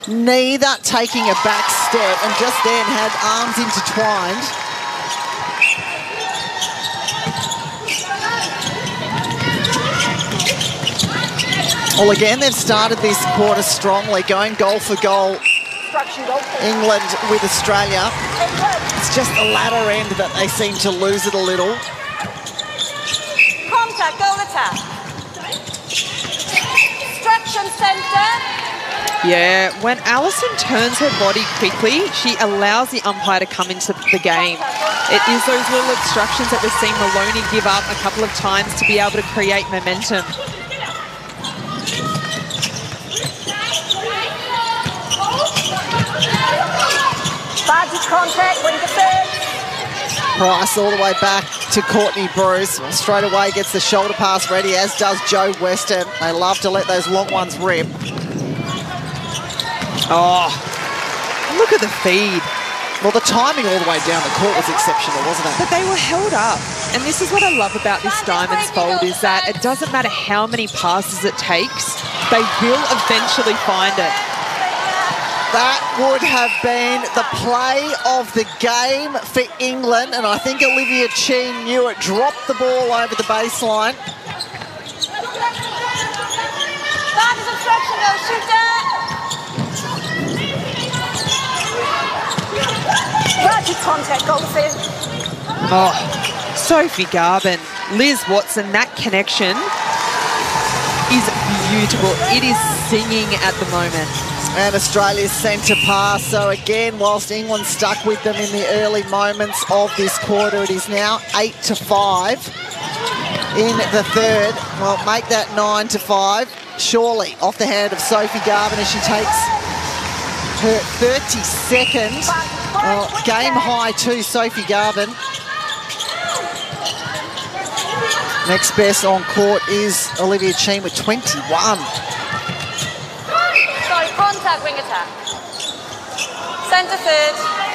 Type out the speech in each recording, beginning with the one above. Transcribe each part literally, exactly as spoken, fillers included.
Neither taking a back step, and just then had arms intertwined. Well, again, they've started this quarter strongly, going goal for goal. England with Australia. It's just the latter end that they seem to lose it a little. Contact, goal attack. Instruction centre. Yeah, when Alison turns her body quickly, she allows the umpire to come into the game. It is those little obstructions that we've seen Maloney give up a couple of times to be able to create momentum. Badge contact, win defence. Price all the way back to Courtney Bruce. Well, straight away gets the shoulder pass ready, as does Joe Weston. They love to let those long ones rip. Oh, look at the feed. Well, the timing all the way down the court was exceptional, wasn't it? But they were held up. And this is what I love about this Diamonds fold, is that it doesn't matter how many passes it takes, they will eventually find it. That would have been the play of the game for England, and I think Olivia Cheen knew it. Dropped the ball over the baseline. That is obstruction, no shooter. Badge contact, goal in. Oh, Sophie Garvin, Liz Watson, that connection is beautiful. It is singing at the moment. And Australia's centre pass. So again, whilst England stuck with them in the early moments of this quarter, it is now eight to five in the third. Well, make that nine to five. Surely off the hand of Sophie Garvin as she takes her thirty-second well, game high to Sophie Garvin. Next best on court is Olivia Cheen with twenty-one. Sorry, contact, wing attack. Centre third.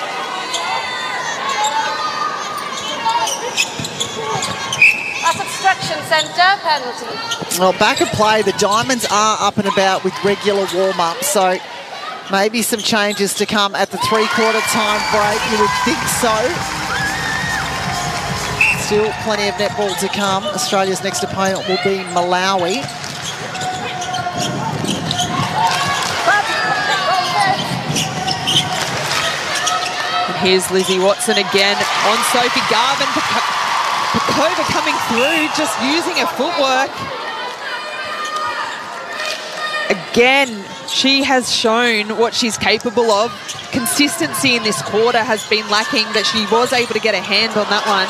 That's obstruction centre, penalty. Well, back at play, the Diamonds are up and about with regular warm-up, so maybe some changes to come at the three-quarter time break. You would think so. Still plenty of netball to come. Australia's next opponent will be Malawi. And here's Lizzie Watson again on Sophie Garvin. Pekova coming through, just using her footwork. Again, she has shown what she's capable of. Consistency in this quarter has been lacking, but she was able to get a hand on that one.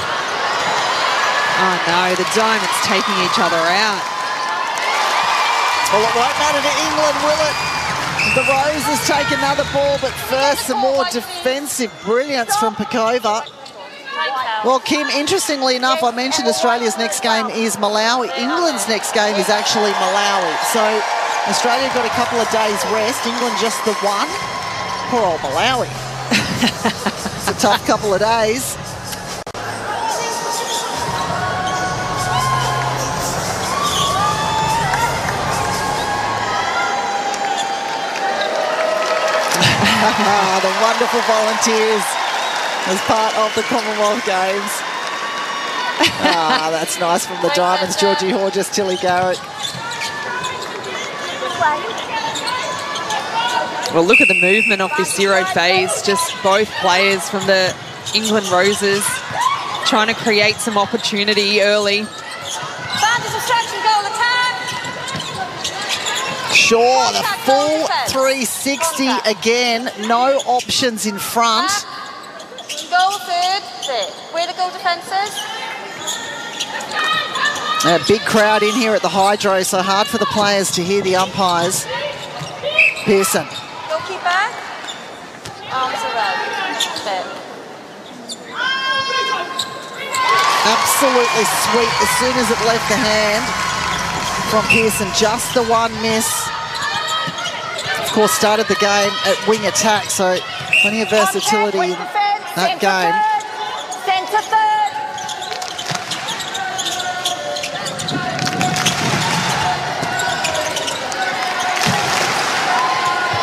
Oh no, the Diamonds taking each other out. Well, it won't matter to England, will it? The Roses take another ball, but first some more defensive brilliance from Pekova. Well, Kim, interestingly enough, I mentioned Australia's next game is Malawi. England's next game is actually Malawi. So Australia got a couple of days rest. England just the one. Poor old Malawi. It's a tough couple of days. The wonderful volunteers as part of the Commonwealth Games. Ah, that's nice from the Diamonds. Georgie Horges, Tilly Garrett. Well, look at the movement of this zero phase. Just both players from the England Roses trying to create some opportunity early. Shaw, the full three sixty again. No options in front. Goal third, third. Where the goal defences? A big crowd in here at the Hydro, so hard for the players to hear the umpires. Pearson. Goalkeeper. Arms around. Fit. Absolutely sweet as soon as it left the hand from Pearson. Just the one miss. Of course, started the game at wing attack, so plenty of versatility in that game.